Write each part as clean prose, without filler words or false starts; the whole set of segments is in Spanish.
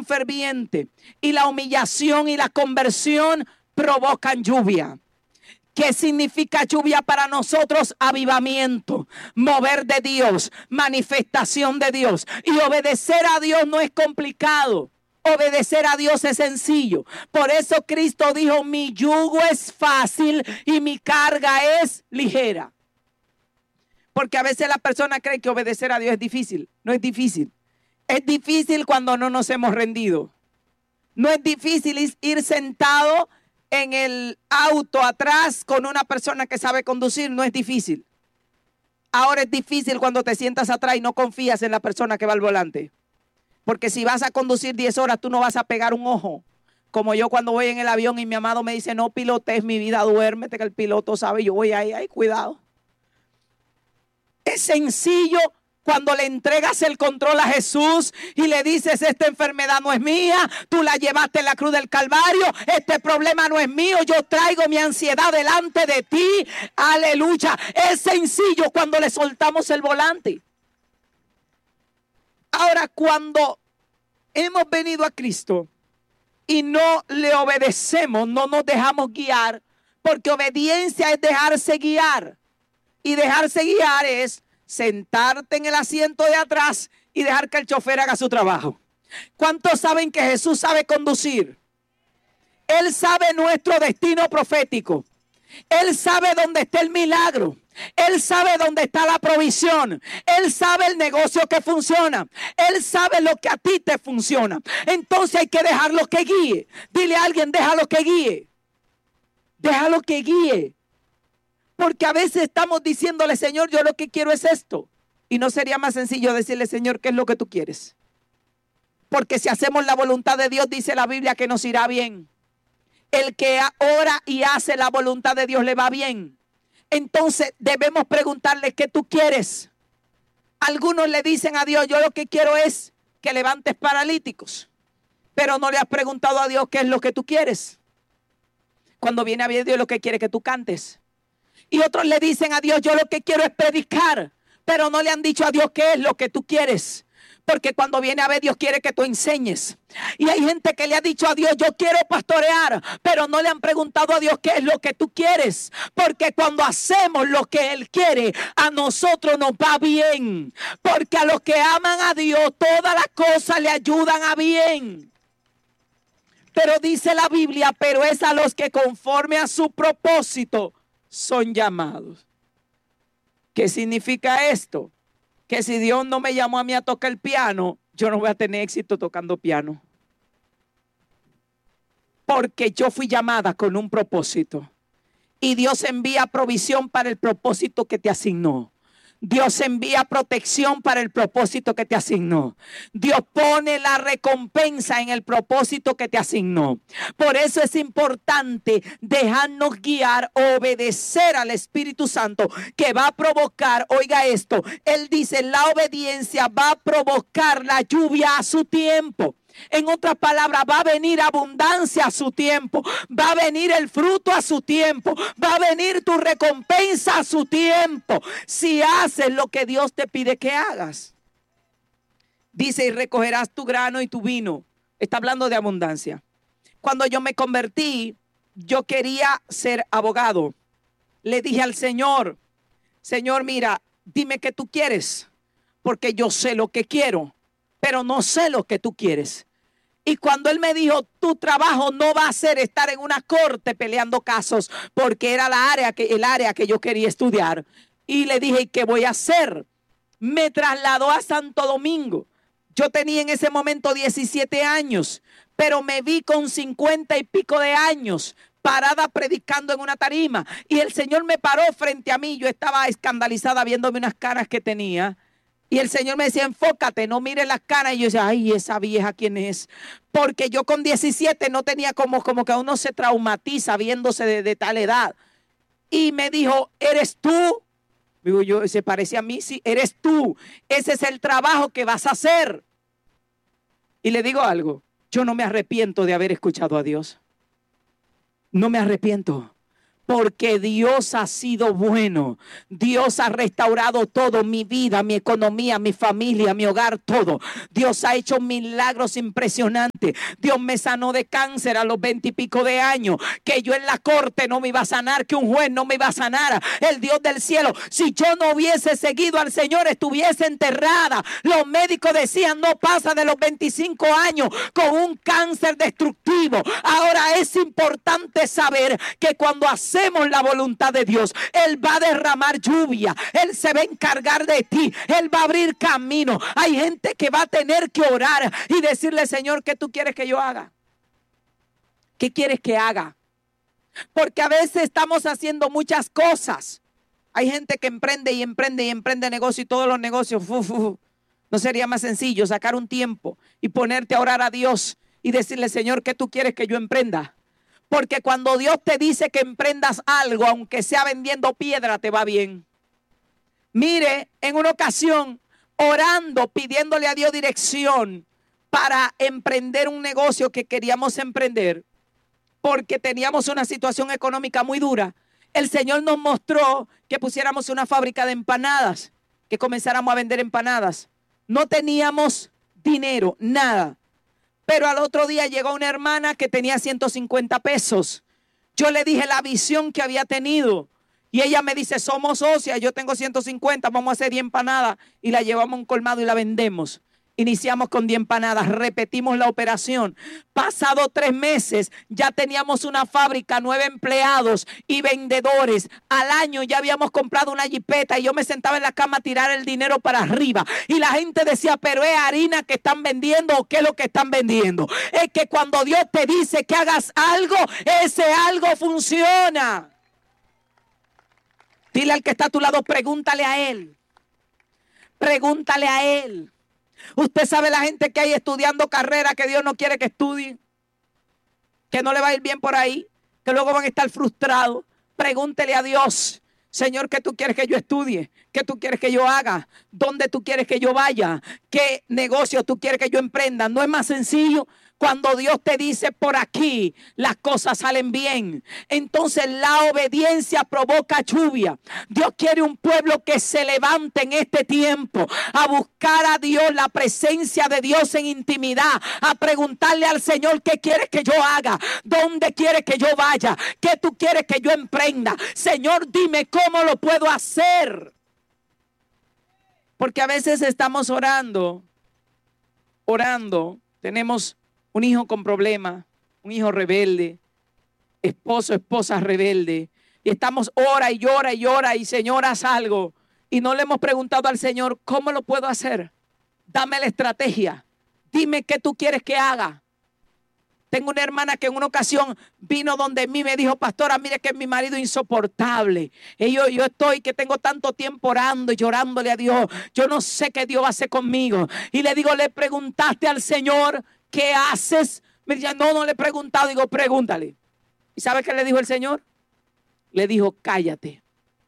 oración ferviente y la humillación y la conversión provocan lluvia. ¿Qué significa lluvia para nosotros? Avivamiento, mover de Dios, manifestación de Dios. Y obedecer a Dios no es complicado. Obedecer a Dios es sencillo. Por eso Cristo dijo, mi yugo es fácil y mi carga es ligera. Porque a veces la persona cree que obedecer a Dios es difícil. No es difícil. Es difícil cuando no nos hemos rendido. No es difícil ir sentado en el auto atrás con una persona que sabe conducir. No es difícil. Ahora es difícil cuando te sientas atrás y no confías en la persona que va al volante. Porque si vas a conducir 10 horas, tú no vas a pegar un ojo. Como yo cuando voy en el avión y mi amado me dice, no pilotes mi vida, duérmete que el piloto sabe. Yo voy ahí, cuidado. Es sencillo cuando le entregas el control a Jesús y le dices, esta enfermedad no es mía, tú la llevaste en la cruz del Calvario, este problema no es mío, yo traigo mi ansiedad delante de ti. Aleluya. Es sencillo cuando le soltamos el volante. Ahora, cuando hemos venido a Cristo y no le obedecemos, no nos dejamos guiar, porque obediencia es dejarse guiar. Y dejarse guiar es sentarte en el asiento de atrás y dejar que el chofer haga su trabajo. ¿Cuántos saben que Jesús sabe conducir? Él sabe nuestro destino profético. Él sabe dónde está el milagro. Él sabe dónde está la provisión. Él sabe el negocio que funciona. Él sabe lo que a ti te funciona. Entonces hay que dejarlo que guíe. Dile a alguien, déjalo que guíe. Déjalo que guíe. Porque a veces estamos diciéndole, Señor, yo lo que quiero es esto. Y no sería más sencillo decirle, Señor, ¿qué es lo que tú quieres? Porque si hacemos la voluntad de Dios, dice la Biblia que nos irá bien. El que ora y hace la voluntad de Dios le va bien. Entonces debemos preguntarle, ¿qué tú quieres? Algunos le dicen a Dios, yo lo que quiero es que levantes paralíticos. Pero no le has preguntado a Dios qué es lo que tú quieres. Cuando viene a ver Dios, lo que quiere que tú cantes. Y otros le dicen a Dios, yo lo que quiero es predicar. Pero no le han dicho a Dios qué es lo que tú quieres. Porque cuando viene a ver Dios quiere que tú enseñes. Y hay gente que le ha dicho a Dios, yo quiero pastorear. Pero no le han preguntado a Dios qué es lo que tú quieres. Porque cuando hacemos lo que Él quiere, a nosotros nos va bien. Porque a los que aman a Dios, todas las cosas le ayudan a bien. Pero dice la Biblia, pero es a los que conforme a su propósito son llamados. ¿Qué significa esto? Que si Dios no me llamó a mí a tocar el piano, yo no voy a tener éxito tocando piano. Porque yo fui llamada con un propósito. Y Dios envía provisión para el propósito que te asignó. Dios envía protección para el propósito que te asignó. Dios pone la recompensa en el propósito que te asignó. Por eso es importante dejarnos guiar, obedecer al Espíritu Santo, que va a provocar, oiga esto, Él dice, la obediencia va a provocar la lluvia a su tiempo. En otras palabras, va a venir abundancia a su tiempo, va a venir el fruto a su tiempo, va a venir tu recompensa a su tiempo, si haces lo que Dios te pide que hagas. Dice, y recogerás tu grano y tu vino. Está hablando de abundancia. Cuando yo me convertí, yo quería ser abogado. Le dije al Señor, Señor, mira, dime qué tú quieres, porque yo sé lo que quiero, pero no sé lo que tú quieres. Y cuando Él me dijo, tu trabajo no va a ser estar en una corte peleando casos, porque era el área que yo quería estudiar. Y le dije, ¿qué voy a hacer? Me trasladó a Santo Domingo. Yo tenía en ese momento 17 años, pero me vi con 50 y pico de años, parada predicando en una tarima. Y el Señor me paró frente a mí. Yo estaba escandalizada viéndome unas caras que tenía. Y el Señor me decía, enfócate, no mires las caras. Y yo decía, ay, esa vieja, ¿quién es? Porque yo con 17 no tenía como que uno se traumatiza viéndose de tal edad. Y me dijo, ¿eres tú? Digo yo, se parece a mí, sí, eres tú. Ese es el trabajo que vas a hacer. Y le digo algo, yo no me arrepiento de haber escuchado a Dios. No me arrepiento. Porque Dios ha sido bueno. Dios ha restaurado todo, mi vida, mi economía, mi familia, mi hogar, todo. Dios ha hecho milagros impresionantes. Dios me sanó de cáncer a los 20 y pico de años. Que yo en la corte no me iba a sanar, que un juez no me iba a sanar. El Dios del cielo, si yo no hubiese seguido al Señor, estuviese enterrada. Los médicos decían no pasa de los 25 años con un cáncer destructivo. Ahora es importante saber que cuando hacemos la voluntad de Dios, Él va a derramar lluvia, Él se va a encargar de ti, Él va a abrir camino. Hay gente que va a tener que orar y decirle: Señor, ¿qué tú quieres que yo haga? ¿Qué quieres que haga? Porque a veces estamos haciendo muchas cosas. Hay gente que emprende y emprende y emprende negocio, y todos los negocios, ¿no sería más sencillo sacar un tiempo y ponerte a orar a Dios y decirle: Señor, ¿qué tú quieres que yo emprenda? Porque cuando Dios te dice que emprendas algo, aunque sea vendiendo piedra, te va bien. Mire, en una ocasión, orando, pidiéndole a Dios dirección para emprender un negocio que queríamos emprender, porque teníamos una situación económica muy dura, el Señor nos mostró que pusiéramos una fábrica de empanadas, que comenzáramos a vender empanadas. No teníamos dinero, nada. Pero al otro día llegó una hermana que tenía 150 pesos. Yo le dije la visión que había tenido. Y ella me dice: somos socias, yo tengo 150, vamos a hacer 10 empanadas. Y la llevamos a un colmado y la vendemos. Iniciamos con 10 empanadas, repetimos la operación. Pasado 3 meses, ya teníamos una fábrica, 9 empleados y vendedores. Al año ya habíamos comprado una jipeta y yo me sentaba en la cama a tirar el dinero para arriba. Y la gente decía: pero ¿es harina que están vendiendo o qué es lo que están vendiendo? Es que cuando Dios te dice que hagas algo, ese algo funciona. Dile al que está a tu lado: pregúntale a él. Pregúntale a él. Usted sabe la gente que hay estudiando carreras que Dios no quiere que estudien, que no le va a ir bien por ahí, que luego van a estar frustrados. Pregúntele a Dios: Señor, ¿qué tú quieres que yo estudie? ¿Qué tú quieres que yo haga? ¿Dónde tú quieres que yo vaya? ¿Qué negocio tú quieres que yo emprenda? ¿No es más sencillo? Cuando Dios te dice: por aquí las cosas salen bien, entonces la obediencia provoca lluvia. Dios quiere un pueblo que se levante en este tiempo a buscar a Dios, la presencia de Dios en intimidad, a preguntarle al Señor: ¿qué quieres que yo haga? ¿Dónde quieres que yo vaya? ¿Qué tú quieres que yo emprenda? Señor, dime cómo lo puedo hacer. Porque a veces estamos orando, tenemos un hijo con problemas, un hijo rebelde, esposo, esposa rebelde. Y estamos ora y llora y llora y Señor, haz algo. Y no le hemos preguntado al Señor: ¿cómo lo puedo hacer? Dame la estrategia. Dime qué tú quieres que haga. Tengo una hermana que en una ocasión vino donde mí, me dijo: pastora, mire que mi marido es insoportable. Y yo estoy que tengo tanto tiempo orando y llorándole a Dios. Yo no sé qué Dios va a hacer conmigo. Y le digo: ¿le preguntaste al Señor qué haces? Me dice: no le he preguntado. Digo: pregúntale. ¿Y sabe qué le dijo el Señor? Le dijo: cállate.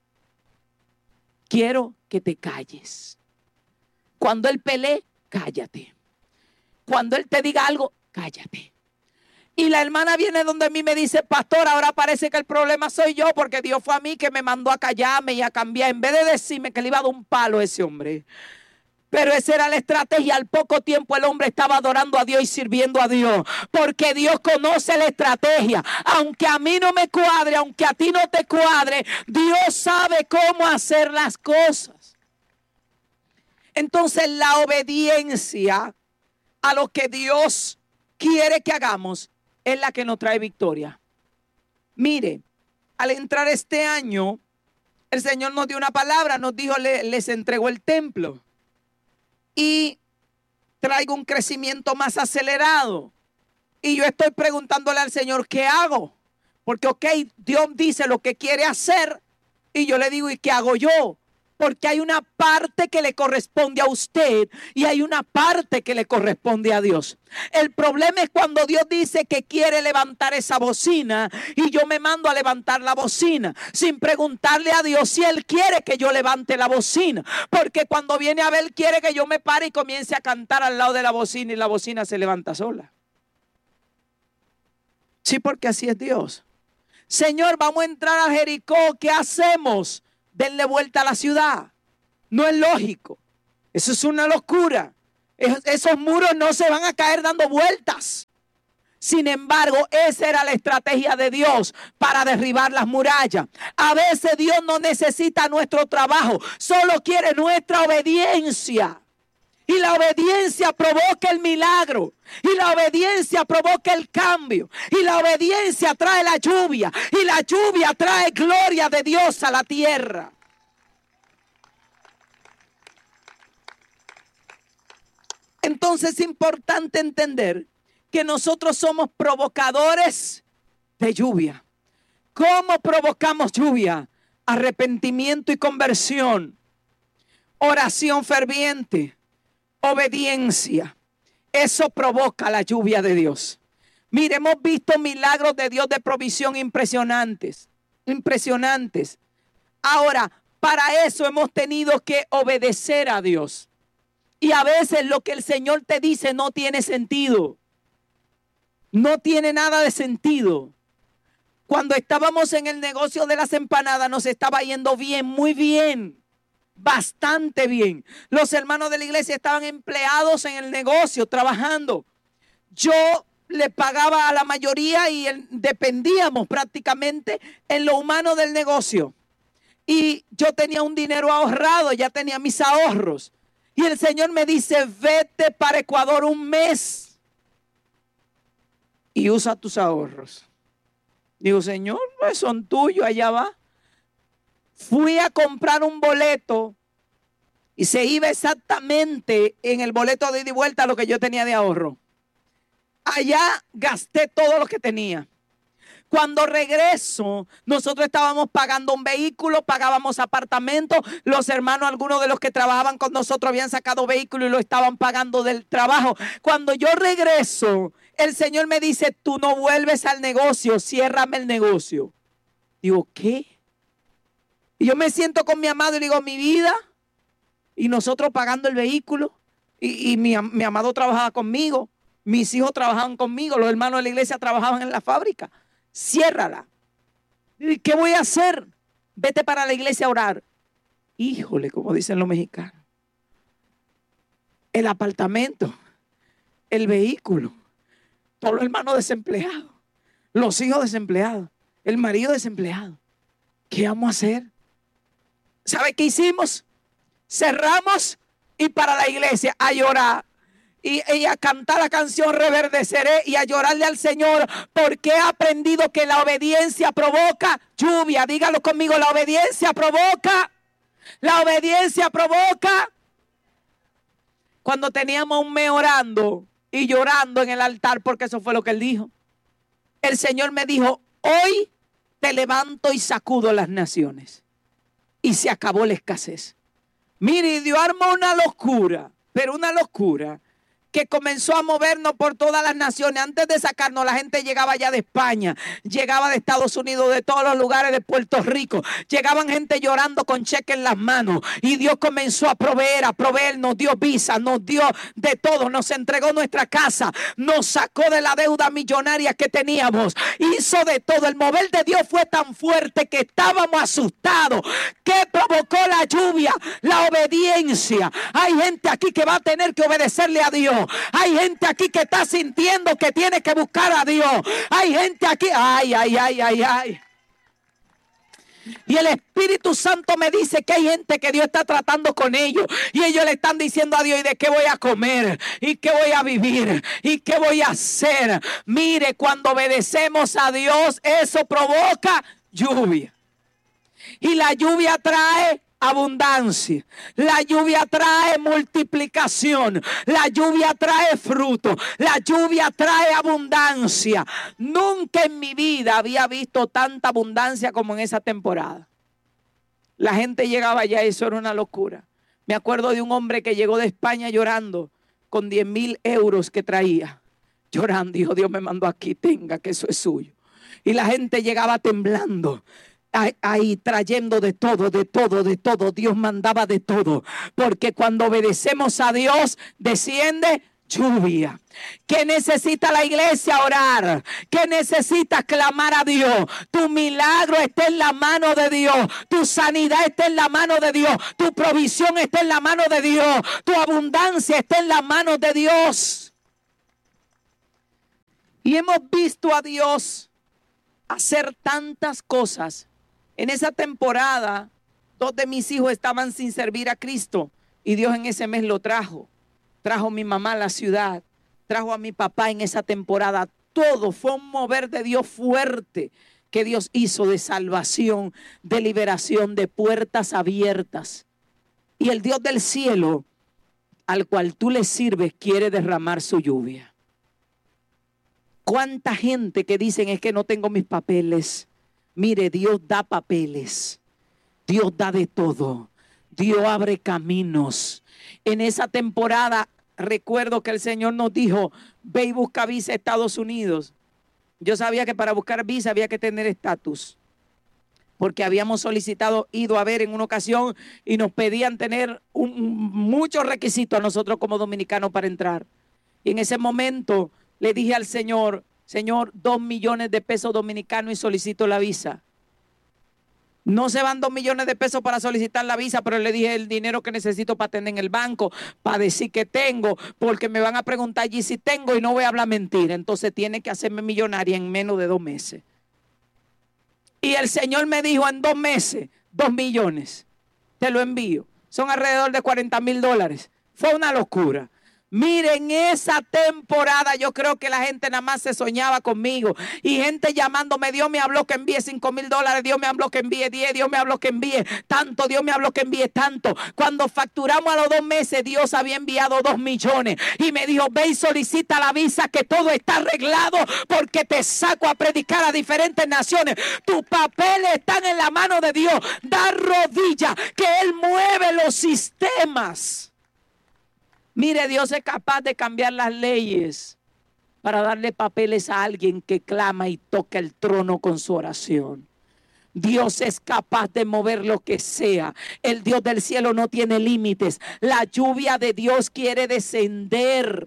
Quiero que te calles. Cuando Él pelee, cállate. Cuando Él te diga algo, cállate. Y la hermana viene donde mí me dice: pastor, ahora parece que el problema soy yo, porque Dios fue a mí que me mandó a callarme y a cambiar, en vez de decirme que le iba a dar un palo a ese hombre. Pero esa era la estrategia. Al poco tiempo el hombre estaba adorando a Dios y sirviendo a Dios. Porque Dios conoce la estrategia. Aunque a mí no me cuadre, aunque a ti no te cuadre, Dios sabe cómo hacer las cosas. Entonces la obediencia a lo que Dios quiere que hagamos es la que nos trae victoria. Mire, al entrar este año, el Señor nos dio una palabra, nos dijo: les entregó el templo. Y traigo un crecimiento más acelerado. Y yo estoy preguntándole al Señor: ¿qué hago? Porque Dios dice lo que quiere hacer. Y yo le digo: ¿y qué hago yo? Porque hay una parte que le corresponde a usted y hay una parte que le corresponde a Dios. El problema es cuando Dios dice que quiere levantar esa bocina y yo me mando a levantar la bocina sin preguntarle a Dios si Él quiere que yo levante la bocina. Porque cuando viene a ver, quiere que yo me pare y comience a cantar al lado de la bocina y la bocina se levanta sola. Sí, porque así es Dios. Señor, vamos a entrar a Jericó, ¿qué hacemos? Denle vuelta a la ciudad. No es lógico. Eso es una locura. Esos muros no se van a caer dando vueltas. Sin embargo, esa era la estrategia de Dios para derribar las murallas. A veces Dios no necesita nuestro trabajo, solo quiere nuestra obediencia. Y la obediencia provoca el milagro. Y la obediencia provoca el cambio. Y la obediencia trae la lluvia. Y la lluvia trae gloria de Dios a la tierra. Entonces es importante entender que nosotros somos provocadores de lluvia. ¿Cómo provocamos lluvia? Arrepentimiento y conversión. Oración ferviente. Obediencia. Eso provoca la lluvia de Dios. Mire, hemos visto milagros de Dios de provisión impresionantes. Impresionantes. Ahora, para eso hemos tenido que obedecer a Dios. Y a veces lo que el Señor te dice no tiene sentido. No tiene nada de sentido. Cuando estábamos en el negocio de las empanadas nos estaba yendo bien, muy bien. Bastante bien. Los hermanos de la iglesia estaban empleados en el negocio, trabajando. Yo le pagaba a la mayoría y dependíamos prácticamente en lo humano del negocio. Y yo tenía un dinero ahorrado, ya tenía mis ahorros. Y el Señor me dice, vete para Ecuador un mes y usa tus ahorros. Digo, Señor, pues son tuyos, allá va. Fui a comprar un boleto y se iba exactamente en el boleto de ida y vuelta lo que yo tenía de ahorro. Allá gasté todo lo que tenía. Cuando regreso, nosotros estábamos pagando un vehículo, pagábamos apartamentos. Los hermanos, algunos de los que trabajaban con nosotros habían sacado vehículo y lo estaban pagando del trabajo. Cuando yo regreso, el Señor me dice, tú no vuelves al negocio, ciérrame el negocio. Digo, ¿qué? Y yo me siento con mi amado y le digo, mi vida, y nosotros pagando el vehículo, y mi amado trabajaba conmigo, mis hijos trabajaban conmigo, los hermanos de la iglesia trabajaban en la fábrica. Ciérrala. ¿Y qué voy a hacer? Vete para la iglesia a orar. Híjole, como dicen los mexicanos. El apartamento, el vehículo, todos los hermanos desempleados, los hijos desempleados, el marido desempleado. ¿Qué vamos a hacer? ¿Sabe qué hicimos? Cerramos y para la iglesia a llorar. Y a cantar la canción Reverdeceré y a llorarle al Señor porque he aprendido que la obediencia provoca lluvia. Dígalo conmigo, la obediencia provoca. La obediencia provoca. Cuando teníamos un mes orando y llorando en el altar, porque eso fue lo que él dijo. El Señor me dijo, hoy te levanto y sacudo las naciones. Y se acabó la escasez. Mire, Dios armó una locura, pero una locura que comenzó a movernos por todas las naciones. Antes de sacarnos, la gente llegaba ya de España, llegaba de Estados Unidos, de todos los lugares de Puerto Rico. Llegaban gente llorando con cheque en las manos. Y Dios comenzó a proveer, nos dio visa, nos dio de todo, nos entregó nuestra casa, nos sacó de la deuda millonaria que teníamos, hizo de todo. El mover de Dios fue tan fuerte que estábamos asustados. ¿Qué provocó la lluvia? La obediencia. Hay gente aquí que va a tener que obedecerle a Dios. Hay gente aquí que está sintiendo que tiene que buscar a Dios. Hay gente aquí, ay. Y el Espíritu Santo me dice que hay gente que Dios está tratando con ellos. Y ellos le están diciendo a Dios, ¿y de qué voy a comer? ¿Y qué voy a vivir? ¿Y qué voy a hacer? Mire, cuando obedecemos a Dios, eso provoca lluvia. Y la lluvia trae abundancia. La lluvia trae multiplicación. La lluvia trae fruto. La lluvia trae abundancia. Nunca en mi vida había visto tanta abundancia como en esa temporada. La gente llegaba allá y eso era una locura. Me acuerdo de un hombre que llegó de España llorando con 10,000 euros que traía. Llorando, dijo, Dios me mandó aquí, tenga que eso es suyo. Y la gente llegaba temblando. Ahí trayendo de todo. Dios mandaba de todo. Porque cuando obedecemos a Dios, desciende lluvia. ¿Qué necesita la iglesia? Orar. ¿Qué necesita? Clamar a Dios. Tu milagro está en la mano de Dios. Tu sanidad está en la mano de Dios. Tu provisión está en la mano de Dios. Tu abundancia está en la mano de Dios. Y hemos visto a Dios hacer tantas cosas. En esa temporada, 2 de mis hijos estaban sin servir a Cristo y Dios en ese mes lo trajo. Trajo a mi mamá a la ciudad, trajo a mi papá en esa temporada. Todo fue un mover de Dios fuerte que Dios hizo de salvación, de liberación, de puertas abiertas. Y el Dios del cielo, al cual tú le sirves, quiere derramar su lluvia. ¿Cuánta gente que dicen es que no tengo mis papeles? Mire, Dios da papeles. Dios da de todo. Dios abre caminos. En esa temporada recuerdo que el Señor nos dijo, ve y busca visa a Estados Unidos. Yo sabía que para buscar visa había que tener estatus. Porque habíamos solicitado, ido a ver en una ocasión y nos pedían tener muchos requisitos a nosotros como dominicanos para entrar. Y en ese momento le dije al Señor, Señor, 2 millones de pesos dominicanos y solicito la visa. No se van 2 millones de pesos para solicitar la visa, pero le dije el dinero que necesito para tener en el banco, para decir que tengo, porque me van a preguntar allí si tengo y no voy a hablar mentira. Entonces tiene que hacerme millonaria en menos de 2 meses. Y el Señor me dijo en 2 meses, 2 millones, te lo envío. Son alrededor de $40,000. Fue una locura. Miren, esa temporada yo creo que la gente nada más se soñaba conmigo. Y gente llamándome, Dios me habló que envíe $5,000, Dios me habló que envíe 10, Dios me habló que envíe tanto, Dios me habló que envíe tanto. Cuando facturamos a los 2 meses, Dios había enviado 2 millones. Y me dijo, ve y solicita la visa que todo está arreglado porque te saco a predicar a diferentes naciones. Tus papeles están en la mano de Dios. Da rodilla que Él mueve los sistemas. Mire, Dios es capaz de cambiar las leyes para darle papeles a alguien que clama y toca el trono con su oración. Dios es capaz de mover lo que sea. El Dios del cielo no tiene límites. La lluvia de Dios quiere descender.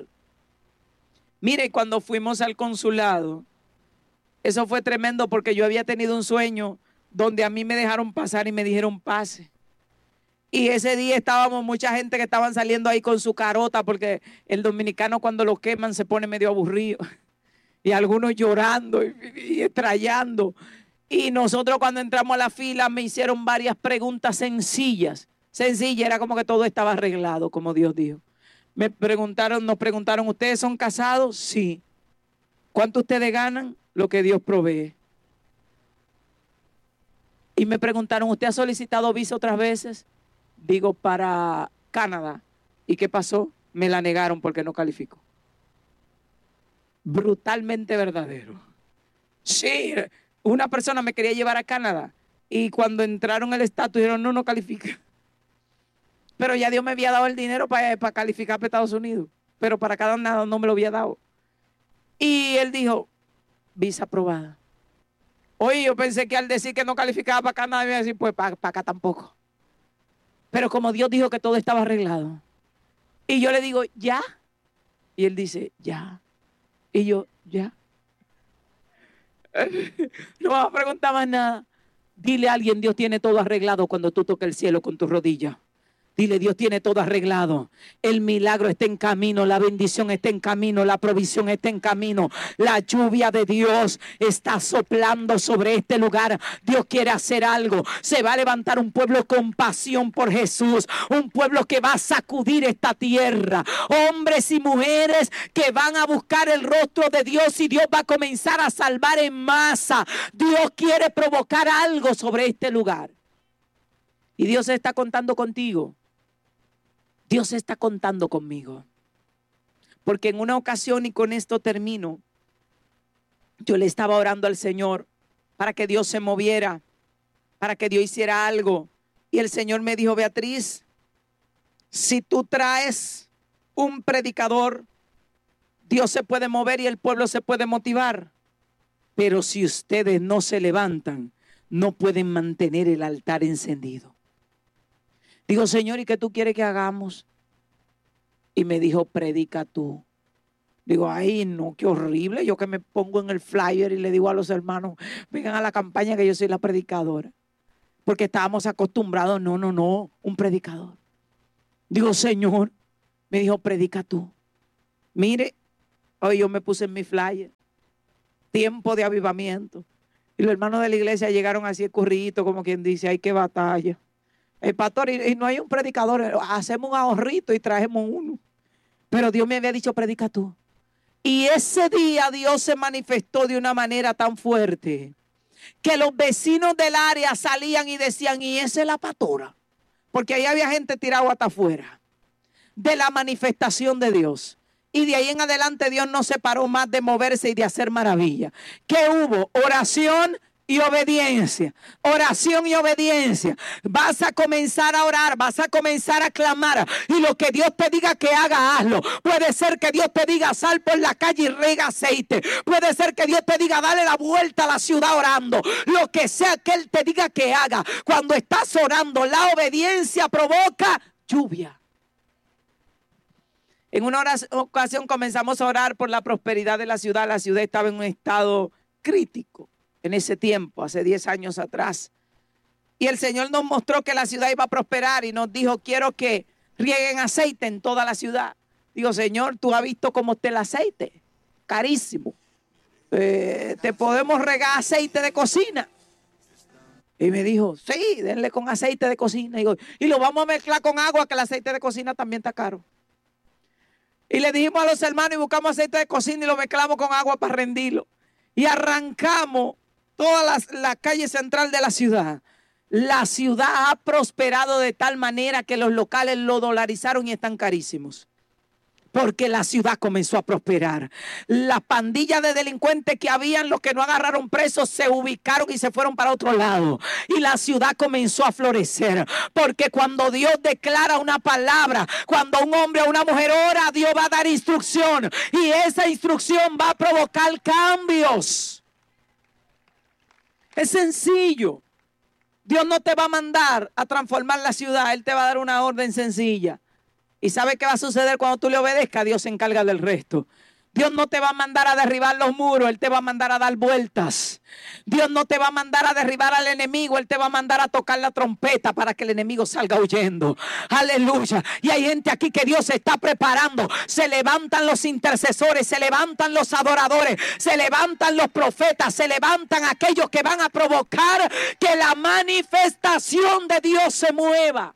Mire, cuando fuimos al consulado, eso fue tremendo porque yo había tenido un sueño donde a mí me dejaron pasar y me dijeron pase. Y ese día estábamos mucha gente que estaban saliendo ahí con su carota porque el dominicano cuando lo queman se pone medio aburrido. Y algunos llorando y estrellando. Y nosotros cuando entramos a la fila me hicieron varias preguntas sencillas. Era como que todo estaba arreglado, como Dios dijo. Nos preguntaron, ¿ustedes son casados? Sí. ¿Cuánto ustedes ganan? Lo que Dios provee. Y me preguntaron, ¿usted ha solicitado visa otras veces? Digo, para Canadá. ¿Y qué pasó? Me la negaron porque no calificó. Brutalmente verdadero. Sí, una persona me quería llevar a Canadá y cuando entraron el estatus dijeron, no califica. Pero ya Dios me había dado el dinero para calificar para Estados Unidos. Pero para Canadá no me lo había dado. Y él dijo, visa aprobada. Oye, yo pensé que al decir que no calificaba para Canadá me iba a decir, pues para acá tampoco. Pero como Dios dijo que todo estaba arreglado. Y yo le digo, ¿ya? Y él dice, ya. Y yo, ¿ya? No vas a preguntar más nada. Dile a alguien, Dios tiene todo arreglado cuando tú toques el cielo con tus rodillas. Dile, Dios tiene todo arreglado. El milagro está en camino, la bendición está en camino, la provisión está en camino. La lluvia de Dios está soplando sobre este lugar. Dios quiere hacer algo. Se va a levantar un pueblo con pasión por Jesús. Un pueblo que va a sacudir esta tierra. Hombres y mujeres que van a buscar el rostro de Dios y Dios va a comenzar a salvar en masa. Dios quiere provocar algo sobre este lugar. Y Dios está contando contigo. Dios está contando conmigo. Porque en una ocasión, y con esto termino, yo le estaba orando al Señor para que Dios se moviera, para que Dios hiciera algo. Y el Señor me dijo, Beatriz, si tú traes un predicador, Dios se puede mover y el pueblo se puede motivar. Pero si ustedes no se levantan, no pueden mantener el altar encendido. Digo, Señor, ¿y qué tú quieres que hagamos? Y me dijo, predica tú. Digo, ay, no, qué horrible. Yo que me pongo en el flyer y le digo a los hermanos, vengan a la campaña que yo soy la predicadora. Porque estábamos acostumbrados, no, un predicador. Digo, Señor, me dijo, predica tú. Mire, hoy yo me puse en mi flyer, tiempo de avivamiento. Y los hermanos de la iglesia llegaron así escurriditos, como quien dice, ay, qué batalla. El pastor, y no hay un predicador, hacemos un ahorrito y traemos uno. Pero Dios me había dicho, predica tú. Y ese día Dios se manifestó de una manera tan fuerte que los vecinos del área salían y decían, y esa es la pastora. Porque ahí había gente tirada hasta afuera de la manifestación de Dios. Y de ahí en adelante Dios no se paró más de moverse y de hacer maravillas. ¿Qué hubo? Oración y obediencia. Oración y obediencia. Vas a comenzar a orar, vas a comenzar a clamar. Y lo que Dios te diga que haga, hazlo. Puede ser que Dios te diga, sal por la calle y rega aceite. Puede ser que Dios te diga, dale la vuelta a la ciudad orando. Lo que sea que Él te diga que haga. Cuando estás orando, la obediencia provoca lluvia. En una ocasión comenzamos a orar por la prosperidad de la ciudad. La ciudad estaba en un estado crítico en ese tiempo, hace 10 años atrás. Y el Señor nos mostró que la ciudad iba a prosperar y nos dijo, quiero que rieguen aceite en toda la ciudad. Digo, Señor, tú has visto cómo está el aceite, carísimo. Te podemos regar aceite de cocina. Y me dijo, sí, denle con aceite de cocina. Y lo vamos a mezclar con agua, que el aceite de cocina también está caro. Y le dijimos a los hermanos y buscamos aceite de cocina y lo mezclamos con agua para rendirlo. Y arrancamos toda la calle central de la ciudad. La ciudad ha prosperado de tal manera que los locales lo dolarizaron y están carísimos. Porque la ciudad comenzó a prosperar. Las pandillas de delincuentes que habían, los que no agarraron presos, se ubicaron y se fueron para otro lado. Y la ciudad comenzó a florecer. Porque cuando Dios declara una palabra, cuando un hombre o una mujer ora, Dios va a dar instrucción. Y esa instrucción va a provocar cambios. Es sencillo. Dios no te va a mandar a transformar la ciudad. Él te va a dar una orden sencilla. ¿Y sabe qué va a suceder cuando tú le obedezcas? Dios se encarga del resto. Dios no te va a mandar a derribar los muros, Él te va a mandar a dar vueltas. Dios no te va a mandar a derribar al enemigo, Él te va a mandar a tocar la trompeta para que el enemigo salga huyendo. Aleluya. Y hay gente aquí que Dios se está preparando. Se levantan los intercesores, se levantan los adoradores, se levantan los profetas, se levantan aquellos que van a provocar que la manifestación de Dios se mueva.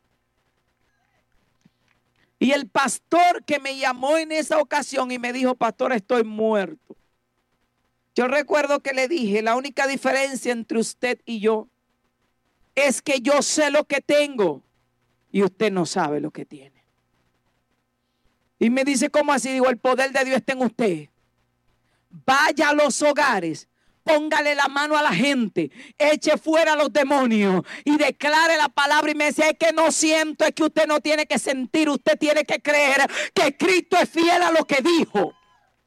Y el pastor que me llamó en esa ocasión y me dijo, pastor, estoy muerto. Yo recuerdo que le dije, la única diferencia entre usted y yo es que yo sé lo que tengo y usted no sabe lo que tiene. Y me dice, ¿cómo así? Digo, el poder de Dios está en usted. Vaya a los hogares. Póngale la mano a la gente, eche fuera a los demonios y declare la palabra. Y me decía, es que no siento, es que usted no tiene que sentir, usted tiene que creer que Cristo es fiel a lo que dijo.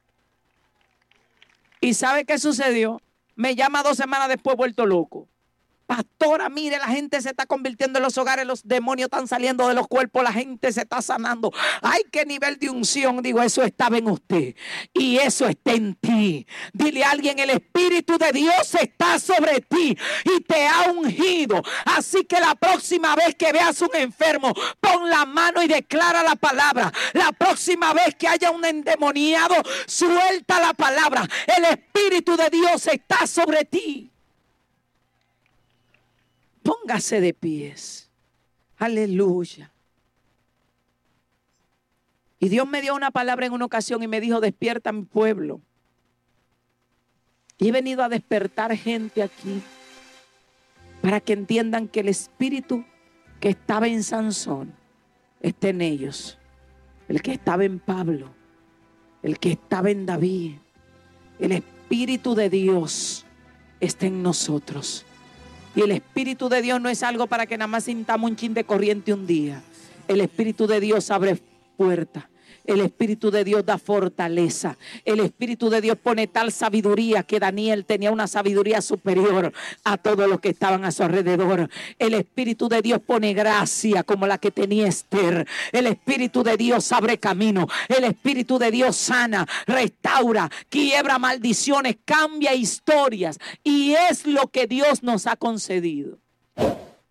¿Y sabe qué sucedió? Me llama 2 semanas después vuelto loco. Pastora, mire, la gente se está convirtiendo en los hogares, los demonios están saliendo de los cuerpos, la gente se está sanando. ¡Ay, qué nivel de unción! Digo, eso estaba en usted y eso está en ti. Dile a alguien, el Espíritu de Dios está sobre ti y te ha ungido. Así que la próxima vez que veas un enfermo, pon la mano y declara la palabra. La próxima vez que haya un endemoniado, suelta la palabra. El Espíritu de Dios está sobre ti. Póngase de pies. Aleluya. Y Dios me dio una palabra en una ocasión y me dijo, despierta mi pueblo. Y he venido a despertar gente aquí para que entiendan que el espíritu que estaba en Sansón está en ellos. El que estaba en Pablo, el que estaba en David. El Espíritu de Dios está en nosotros. Y el Espíritu de Dios no es algo para que nada más sintamos un chin de corriente un día. El Espíritu de Dios abre puertas. El Espíritu de Dios da fortaleza. El Espíritu de Dios pone tal sabiduría que Daniel tenía una sabiduría superior a todos los que estaban a su alrededor. El Espíritu de Dios pone gracia como la que tenía Esther. El Espíritu de Dios abre camino. El Espíritu de Dios sana, restaura, quiebra maldiciones, cambia historias. Y es lo que Dios nos ha concedido.